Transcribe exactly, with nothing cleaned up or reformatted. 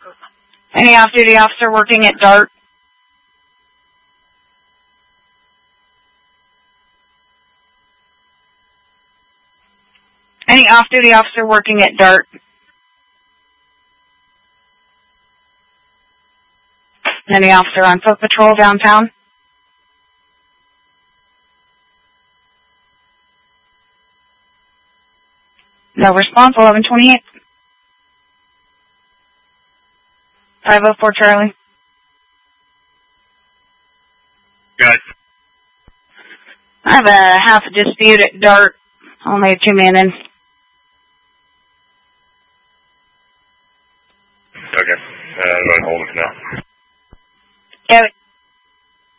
Any off-duty officer working at DART? Any off-duty officer working at DART? Any officer on foot patrol downtown? No response, eleven twenty-eight. five oh four Charlie. Good. I have a half a dispute at DART. Only a two-man in.